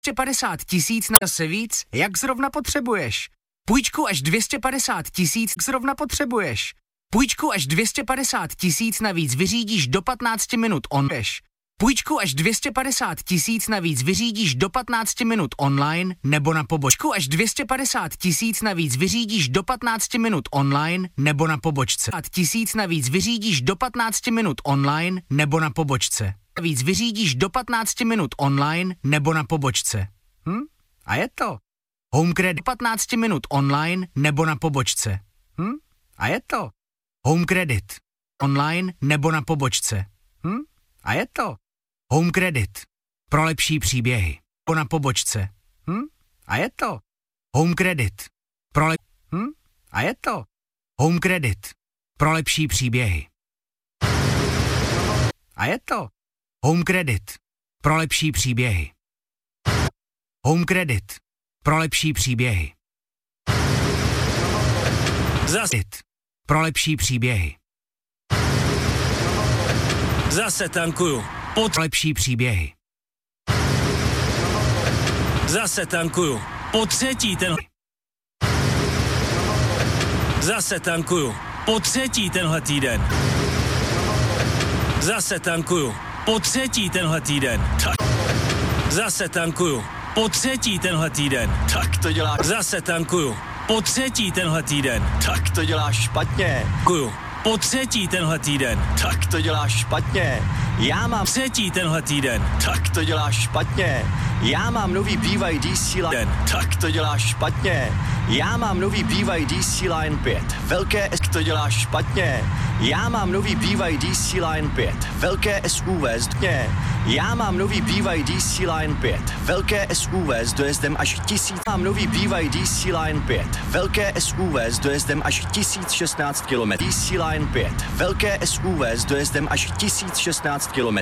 250 000 na se víc, jak zrovna potřebuješ. Půjčku až 250 000 zrovna potřebuješ. Půjčku až 250 000 navíc vyřídíš do 15 minut Půjčku až 250 000 navíc vyřídíš do 15 minut online nebo na pobočku až 250 000 navíc vyřídíš do 15 minut online nebo na pobočce. 1000 navíc vyřídíš do 15 minut online nebo na pobočce. Navíc vyřídíš do 15 minut online nebo na pobočce. A je to. Home Credit 15 minut online nebo na pobočce. A je to. Home Credit online nebo na pobočce. A je to. Home Credit pro lepší příběhy. Nebo na pobočce. A je to. Home Credit pro A je to. Home Credit pro lepší příběhy. A je to. Home Credit pro lepší příběhy. Home Credit pro lepší příběhy. Zase pro lepší příběhy. Zase tankuju. Lepší příběhy. Zase tankuju. Po třetí Zase tankuju. Po třetí tenhle týden. Zase tankuju. Po třetí tenhle týden. Tak. Zase tankuju. Po třetí tenhle týden. Tak to děláš. Zase tankuju. Po třetí tenhle týden. Tak to děláš špatně. Tankuju. Po třetí tenhle týden. Tak to děláš špatně. Já mám třetí tenhle týden. Tak to děláš špatně. Já mám nový BYD C-Line. Tak to děláš špatně. Já mám nový BYD C-Line 5. Velké S to děláš špatně. Já mám nový BYD C-Line 5. Velké SUV zdně. Já mám nový BYD C-Line 5. Velké SUV s dojezdem až 1000. Mám nový BYD C-Line 5. Velké SUV s dojezdem až 1016 km. C-Line 5. Velké SUV s dojezdem až 1016 km.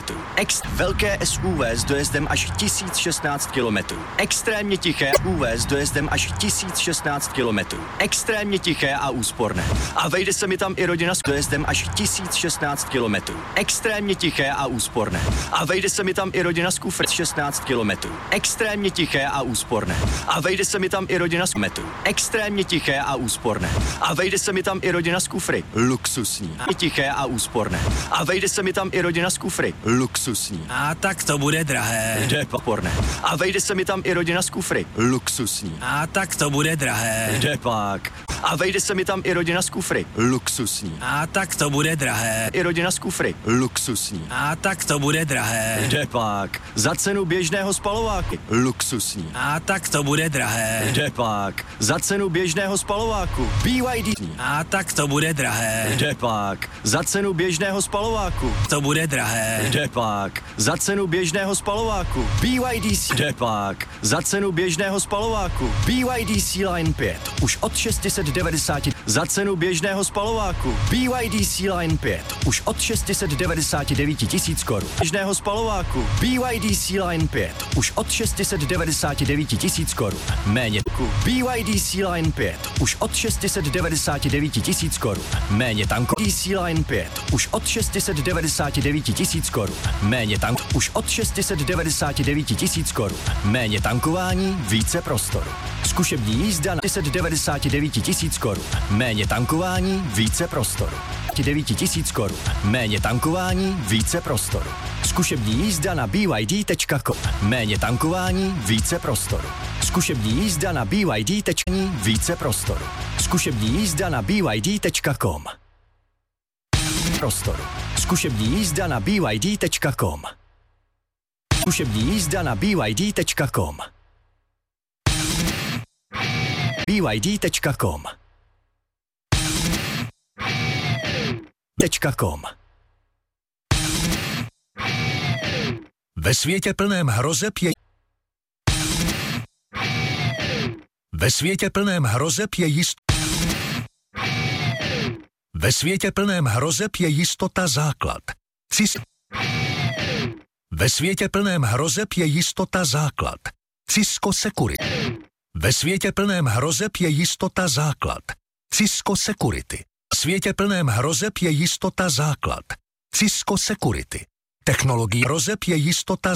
Velké SUV s dojezdem až 1016 km. Extrémně tiché SUV s dojezdem až 1016 km. Extrémně tiché a úsporné. A vejde se mi tam i rodina s dojezdem až 1016 km. Extrémně tiché a úsporné. A vejde se mi tam i rodina s kufry 16 km. Extrémně tiché a úsporné. A vejde se mi tam i rodina s metu. Extrémně tiché a úsporné. A vejde se mi tam i rodina s kufry. Luxusní. Tiché a úsporné. A vejde se mi tam i rodina s kufry. Luxusní. A tak to bude drahé. Jde paporné. A vejde se mi tam i rodina s kufry. Luxusní. A tak to bude drahé. Jde pak. A vejde se mi tam i rodina s kufry. Luxusní. A tak to bude drahé. I rodina s kufry. Luxusní. A tak to bude drahé. Jde pak. Za cenu běžného spalováku. Luxusní. A tak to bude drahé. Jde pak. Za cenu běžného spalováku. BYD. A tak to bude drahé. Jde pak. Za cenu běžného spalováku. To bude drahé. Jde pak. Za cenu běžného spalováku. BYD. Jde pak. Za cenu běžného spalováku. BYD C-Line 5. Už od 690. Za cenu běžného spalováku. BYD C-Line 5. Už od 699 000 korun. Běžného spalováku. BYD C-Line 5. Už od 699 000 korun. Méně. BYD C-Line 5. Už od 699 000 korun. Méně tanko. C-Line 5. Už od 699 000 korun. Méně tank. Už od 699 000 korun. Méně tankování, více prostoru. Zkušební jízda na 699 000 korun. Méně tankování, více prostoru. 9 000 korun. Méně tankování, více prostoru. Zkušební jízda na byd.com. Méně tankování, více prostoru. Zkušební jízda na byd.com. Více prostoru. Zkušební jízda na byd.com. Prostoru. Zkušební jízda na byd.com. Zkušební jízda na byd.com. byd.com. .com. Ve světě plném hrozeb je Ve světě plném hrozeb je Ve světě plném hrozeb je jistota základ. Ve světě plném hrozeb je jistota základ. Cisco Security. Ve světě plném hrozeb je jistota základ. Cisco Security. V světě plném hrozeb je jistota základ. Cisco Security. Technologie hrozeb je jistota